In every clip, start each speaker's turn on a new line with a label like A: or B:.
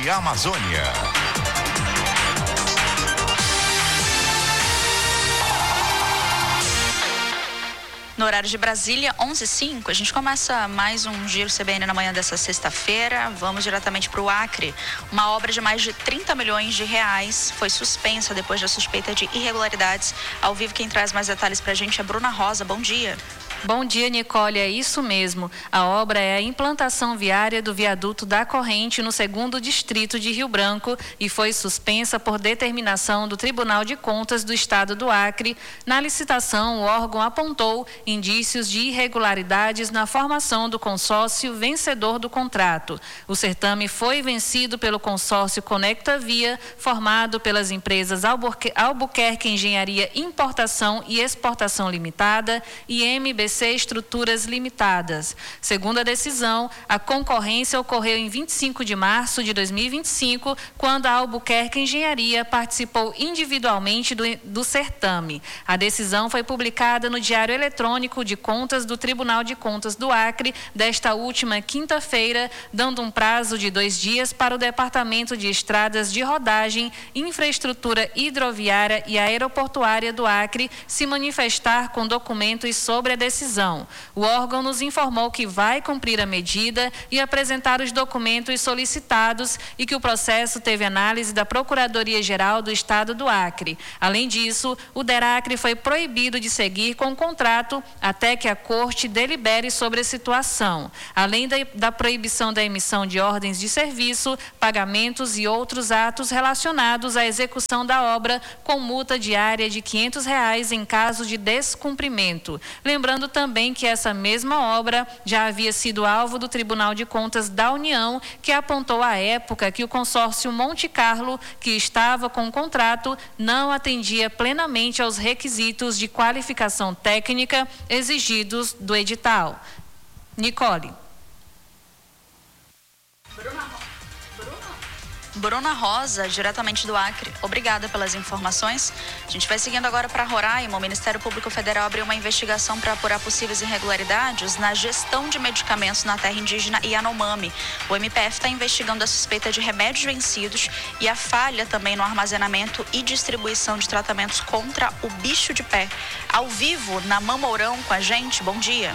A: Rede Amazônia.
B: No horário de Brasília, 11h05, a gente começa mais um Giro CBN na manhã dessa sexta-feira. Vamos diretamente para o Acre. Uma obra de mais de 30 milhões de reais foi suspensa depois da suspeita de irregularidades. Ao vivo, quem traz mais detalhes para a gente é Bruna Rosa. Bom dia.
C: Bom dia, Nicole. É isso mesmo. A obra é a implantação viária do viaduto da Corrente no 2º Distrito de Rio Branco e foi suspensa por determinação do Tribunal de Contas do Estado do Acre. Na licitação, o órgão apontou indícios de irregularidades na formação do consórcio vencedor do contrato. O certame foi vencido pelo consórcio Conecta Via, formado pelas empresas Albuquerque Engenharia Importação e Exportação Limitada e MBC Estruturas Limitadas. Segundo a decisão, a concorrência ocorreu em 25 de março de 2025, quando a Albuquerque Engenharia participou individualmente do certame. A decisão foi publicada no Diário Eletrônico de Contas do Tribunal de Contas do Acre desta última quinta-feira, dando um prazo de 2 dias para o Departamento de Estradas de Rodagem, Infraestrutura Hidroviária e Aeroportuária do Acre se manifestar com documentos sobre a decisão. O órgão nos informou que vai cumprir a medida e apresentar os documentos solicitados e que o processo teve análise da Procuradoria-Geral do Estado do Acre. Além disso, o DERACRE foi proibido de seguir com o contrato até que a Corte delibere sobre a situação. Além da proibição da emissão de ordens de serviço, pagamentos e outros atos relacionados à execução da obra, com multa diária de R$ 500 em caso de descumprimento. Lembrando também que essa mesma obra já havia sido alvo do Tribunal de Contas da União, que apontou à época que o consórcio Monte Carlo, que estava com o contrato, não atendia plenamente aos requisitos de qualificação técnica exigidos do edital. Nicole.
B: Bruna Rosa, diretamente do Acre. Obrigada pelas informações. A gente vai seguindo agora para Roraima. O Ministério Público Federal abriu uma investigação para apurar possíveis irregularidades na gestão de medicamentos na terra indígena Yanomami. O MPF está investigando a suspeita de remédios vencidos e a falha também no armazenamento e distribuição de tratamentos contra o bicho de pé. Ao vivo, na Mamourão com a gente. Bom dia.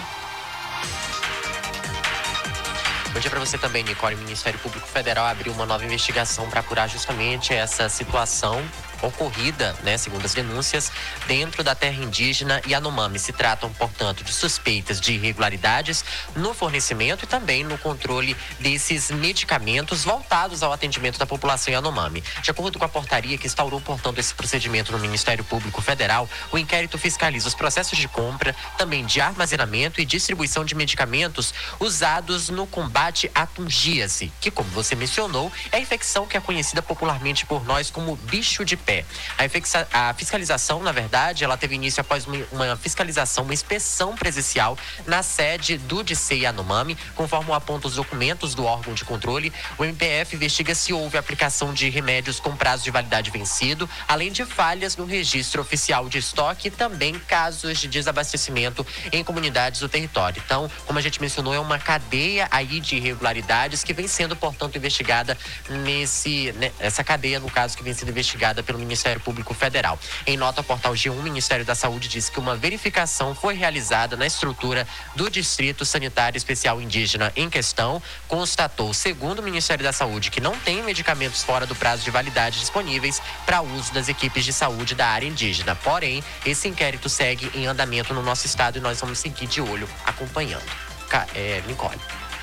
D: Bom dia para você também, Nicole. O Ministério Público Federal abriu uma nova investigação para apurar justamente essa situação ocorrida, segundo as denúncias, dentro da terra indígena Yanomami. Se tratam, portanto, de suspeitas de irregularidades no fornecimento e também no controle desses medicamentos voltados ao atendimento da população Yanomami. De acordo com a portaria que instaurou, portanto, esse procedimento no Ministério Público Federal, o inquérito fiscaliza os processos de compra, também de armazenamento e distribuição de medicamentos usados no combate à fungíase, que, como você mencionou, é a infecção que é conhecida popularmente por nós como bicho de pé. A fiscalização, na verdade, ela teve início após uma fiscalização, uma inspeção presencial na sede do DICEI Yanomami. Conforme apontam os documentos do órgão de controle, o MPF investiga se houve aplicação de remédios com prazo de validade vencido, além de falhas no registro oficial de estoque e também casos de desabastecimento em comunidades do território. Então, como a gente mencionou, é uma cadeia aí de irregularidades que vem sendo, portanto, investigada essa cadeia, no caso, que vem sendo investigada pelo Ministério Público Federal. Em nota ao portal G1, o Ministério da Saúde diz que uma verificação foi realizada na estrutura do Distrito Sanitário Especial Indígena em questão. Constatou, segundo o Ministério da Saúde, que não tem medicamentos fora do prazo de validade disponíveis para uso das equipes de saúde da área indígena. Porém, esse inquérito segue em andamento no nosso estado e nós vamos seguir de olho acompanhando. Nicole.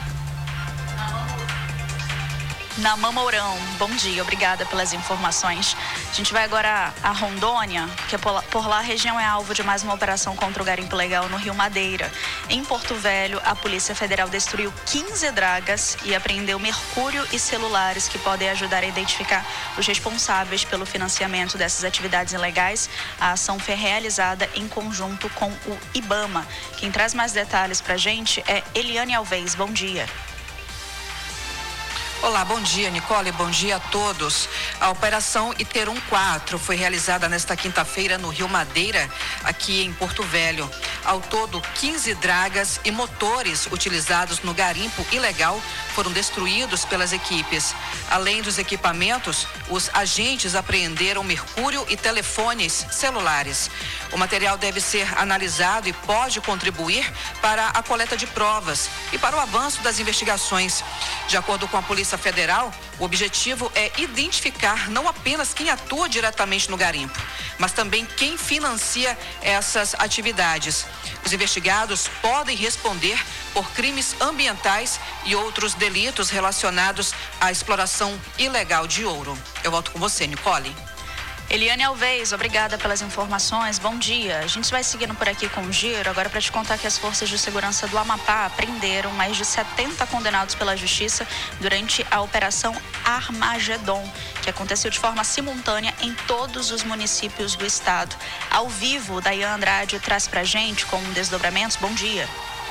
B: Na Mamourão. Bom dia, obrigada pelas informações. A gente vai agora a Rondônia, que por lá a região é alvo de mais uma operação contra o garimpo ilegal no Rio Madeira. Em Porto Velho, a Polícia Federal destruiu 15 dragas e apreendeu mercúrio e celulares que podem ajudar a identificar os responsáveis pelo financiamento dessas atividades ilegais. A ação foi realizada em conjunto com o IBAMA. Quem traz mais detalhes pra gente é Eliane Alves. Bom dia.
A: Olá, bom dia, Nicole, bom dia a todos. A Operação Iterum 4 foi realizada nesta quinta-feira no Rio Madeira, aqui em Porto Velho. Ao todo, 15 dragas e motores utilizados no garimpo ilegal foram destruídos pelas equipes. Além dos equipamentos, os agentes apreenderam mercúrio e telefones celulares. O material deve ser analisado e pode contribuir para a coleta de provas e para o avanço das investigações. De acordo com a Polícia Federal, o objetivo é identificar não apenas quem atua diretamente no garimpo, mas também quem financia essas atividades. Os investigados podem responder por crimes ambientais e outros delitos relacionados à exploração ilegal de ouro. Eu volto com você, Nicole.
B: Eliane Alves, obrigada pelas informações. Bom dia. A gente vai seguindo por aqui com o giro. Agora para te contar que as forças de segurança do Amapá prenderam mais de 70 condenados pela justiça durante a Operação Armagedon, que aconteceu de forma simultânea em todos os municípios do estado. Ao vivo, Dayan Andrade traz pra gente com desdobramentos. Bom dia.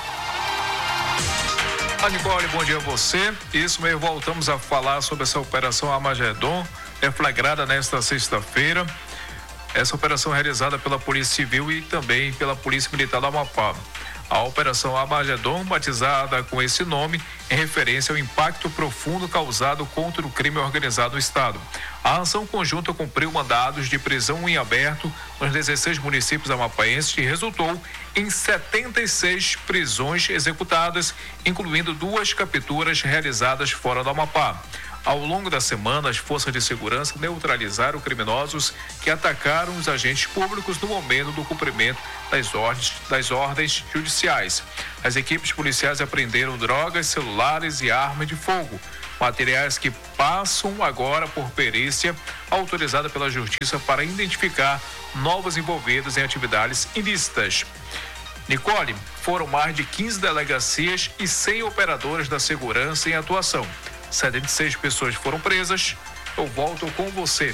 E: Olá, Nicole, bom dia a você. Isso mesmo, voltamos a falar sobre essa Operação Armagedon, flagrada nesta sexta-feira. Essa operação é realizada pela Polícia Civil e também pela Polícia Militar do Amapá. A Operação Armagedon, batizada com esse nome, em referência ao impacto profundo causado contra o crime organizado no estado. A ação conjunta cumpriu mandados de prisão em aberto nos 16 municípios amapaenses e resultou em 76 prisões executadas, incluindo 2 capturas realizadas fora do Amapá. Ao longo da semana, as forças de segurança neutralizaram criminosos que atacaram os agentes públicos no momento do cumprimento das ordens judiciais. As equipes policiais apreenderam drogas, celulares e armas de fogo, materiais que passam agora por perícia autorizada pela Justiça para identificar novos envolvidos em atividades ilícitas. Nicole, foram mais de 15 delegacias e 100 operadores da segurança em atuação. 76 pessoas foram presas. Eu volto com você.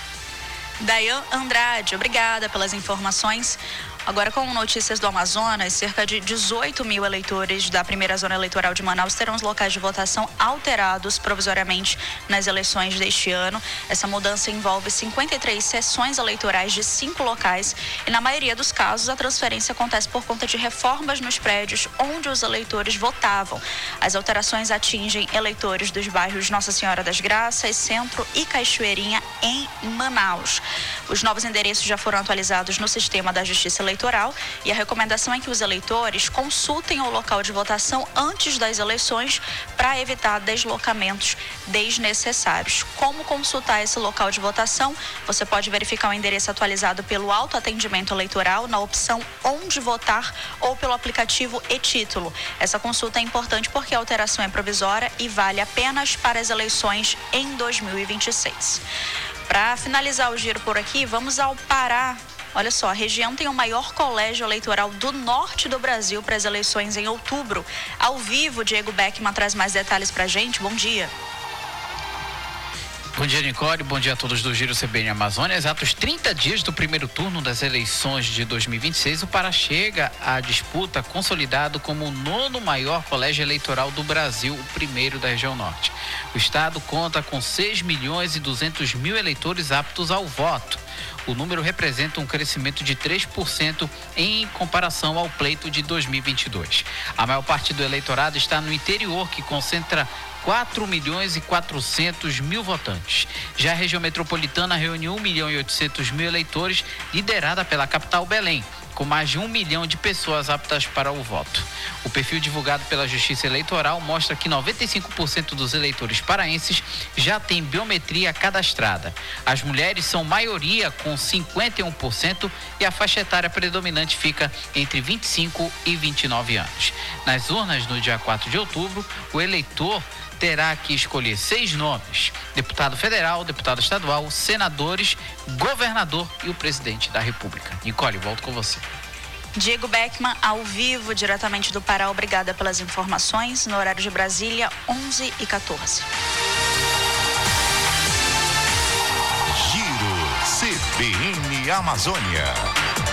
B: Dayan Andrade, obrigada pelas informações. Agora, com notícias do Amazonas, cerca de 18 mil eleitores da primeira zona eleitoral de Manaus terão os locais de votação alterados provisoriamente nas eleições deste ano. Essa mudança envolve 53 sessões eleitorais de 5 locais e, na maioria dos casos, a transferência acontece por conta de reformas nos prédios onde os eleitores votavam. As alterações atingem eleitores dos bairros Nossa Senhora das Graças, Centro e Cachoeirinha, em Manaus. Os novos endereços já foram atualizados no sistema da Justiça Eleitoral e a recomendação é que os eleitores consultem o local de votação antes das eleições para evitar deslocamentos desnecessários. Como consultar esse local de votação? Você pode verificar o endereço atualizado pelo autoatendimento eleitoral na opção Onde Votar ou pelo aplicativo e-Título. Essa consulta é importante porque a alteração é provisória e vale apenas para as eleições em 2026. Para finalizar o giro por aqui, vamos ao Pará. Olha só, a região tem o maior colégio eleitoral do norte do Brasil para as eleições em outubro. Ao vivo, Diego Beckman traz mais detalhes para a gente. Bom dia.
F: Bom dia, Nicole. Bom dia a todos do Giro CBN Amazônia. Exatos 30 dias do primeiro turno das eleições de 2026, o Pará chega à disputa consolidado como o 9º maior colégio eleitoral do Brasil, o primeiro da região norte. O estado conta com 6.200.000 eleitores aptos ao voto. O número representa um crescimento de 3% em comparação ao pleito de 2022. A maior parte do eleitorado está no interior, que concentra 4.400.000 votantes. Já a região metropolitana reúne 1.800.000 eleitores, liderada pela capital Belém, com mais de 1 milhão de pessoas aptas para o voto. O perfil divulgado pela Justiça Eleitoral mostra que 95% dos eleitores paraenses já têm biometria cadastrada. As mulheres são maioria, com 51%, e a faixa etária predominante fica entre 25 e 29 anos. Nas urnas, no dia 4 de outubro, o eleitor terá que escolher 6 nomes: deputado federal, deputado estadual, senadores, governador e o presidente da República. Nicole, volto com você.
B: Diego Beckman, ao vivo, diretamente do Pará. Obrigada pelas informações. No horário de Brasília, 11h14.
G: Giro CBN Amazônia.